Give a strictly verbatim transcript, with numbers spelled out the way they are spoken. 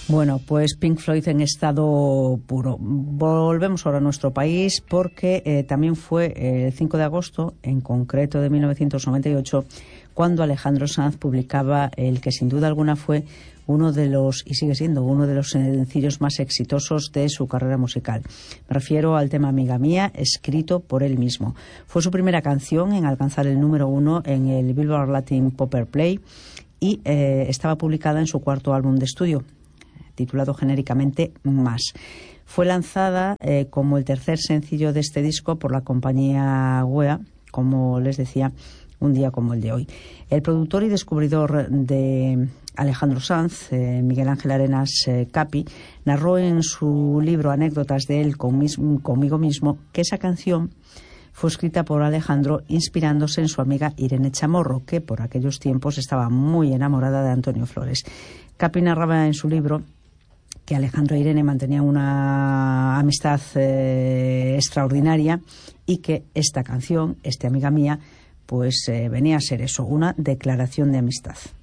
Bueno, pues Pink Floyd en estado puro. Volvemos ahora a nuestro país porque eh, también fue el cinco de agosto, en concreto de mil novecientos noventa y ocho, cuando Alejandro Sanz publicaba el que sin duda alguna fue uno de los, y sigue siendo uno de los sencillos más exitosos de su carrera musical. Me refiero al tema Amiga Mía, escrito por él mismo. Fue su primera canción en alcanzar el número uno en el Billboard Latin Pop Airplay y eh, estaba publicada en su cuarto álbum de estudio, titulado genéricamente Más. Fue lanzada eh, como el tercer sencillo de este disco por la compañía W E A, como les decía, un día como el de hoy. El productor y descubridor de Alejandro Sanz, eh, Miguel Ángel Arenas eh, Capi, narró en su libro Anécdotas de él con mis, conmigo mismo que esa canción fue escrita por Alejandro inspirándose en su amiga Irene Chamorro, que por aquellos tiempos estaba muy enamorada de Antonio Flores. Capi narraba en su libro que Alejandro e Irene mantenían una amistad eh, extraordinaria y que esta canción, este Amiga Mía, pues eh, venía a ser eso, una declaración de amistad.